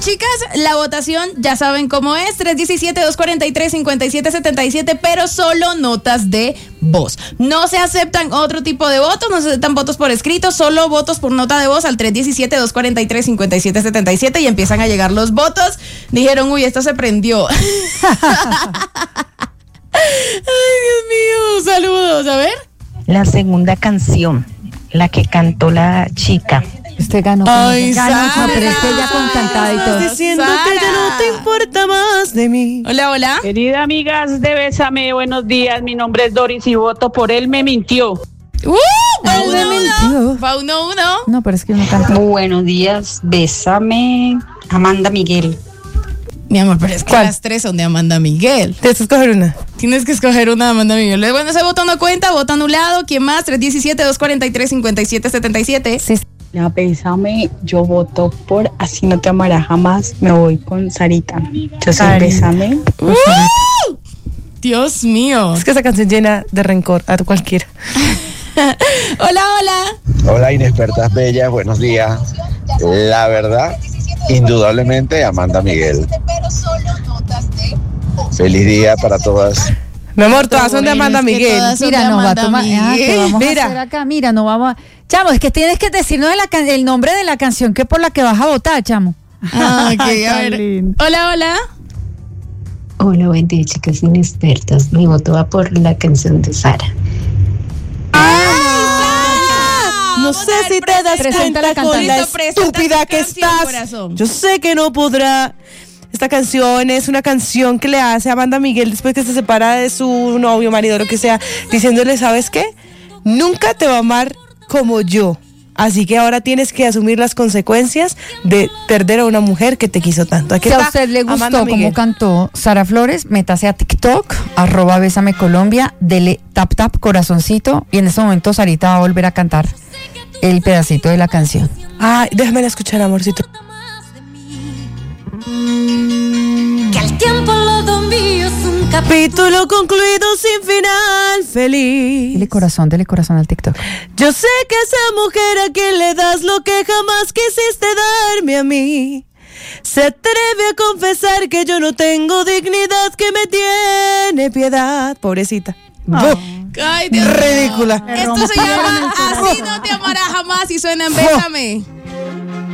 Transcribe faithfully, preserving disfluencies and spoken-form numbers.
chicas, la votación ya saben cómo es, tres uno siete, dos cuatro tres, cinco siete siete siete, pero solo notas de voz. No se aceptan otro tipo de votos, no se aceptan votos por escrito, solo votos por nota de voz al tres uno siete, dos cuatro tres, cinco siete siete siete y empiezan a llegar los votos. Dijeron, uy, esto se prendió. Ay, Dios mío, saludos, a ver. La segunda canción, la que cantó la chica. Usted ganó. Ay, ganó, Sara, pero usted ya con cantada y todo. Diciendo Sara. que ya no te importa más de mí. Hola, hola. Querida amigas de Bésame, buenos días. Mi nombre es Doris y voto por él me mintió. Uh, va Él me uno, mintió. uno. Va uno, uno. No, pero es que uno canta. Buenos días, Bésame, Amanda Miguel. Mi amor, pero es que ¿Cuál? las tres son de Amanda Miguel. Tienes que escoger una. Tienes que escoger una de Amanda Miguel. Bueno, ese voto no cuenta, voto anulado. ¿Quién más? tres uno siete, dos cuatro tres, cinco siete siete siete. Sí, La Bésame, yo voto por Así no te amará jamás. Me voy con Sarita. Yo soy Sarita. Bésame. ¡Uh! Dios mío. Es que esa canción llena de rencor a cualquiera. Hola, hola. Hola inexpertas bellas, buenos días. La verdad, indudablemente Amanda Miguel. Feliz día para todas. Mi amor, todas son de Bueno, Amanda es que Miguel. todas son mira, de nos va a Amanda tomar. Ah, ¿qué Miguel. vamos Mira. a hacer acá? Mira, no vamos a. Chamo, es que tienes que decirnos de la can- el nombre de la canción que por la que vas a votar, chamo. Ah, ok, a Está ver. lindo. Hola, hola. Hola, buen día, chicas inexpertas. Mi voto va por la canción de Sara. No sé si te das Presenta la cuenta con la cantante. Presenta estúpida tu que canción, estás. corazón. Yo sé que no podrá. Esta canción es una canción que le hace a Amanda Miguel después que se separa de su novio, marido, lo que sea, diciéndole, ¿sabes qué? Nunca te va a amar como yo. Así que ahora tienes que asumir las consecuencias de perder a una mujer que te quiso tanto. Aquí Si a está usted le Amanda gustó Miguel. cómo cantó Sara Flores, métase a TikTok, arroba Bésame Colombia, dele tap tap corazoncito y en este momento Sarita va a volver a cantar el pedacito de la canción. Ay, déjame escuchar, amorcito. Que al tiempo lo mío es un Capítulo concluido sin final feliz. Dele corazón, dele corazón al TikTok. Yo sé que esa mujer a quien le das lo que jamás quisiste darme a mí se atreve a confesar que yo no tengo dignidad, que me tiene piedad. Pobrecita. Oh. Ay, Dios. Ridícula. Esto se llama Así no te amará jamás y suena en Bésame.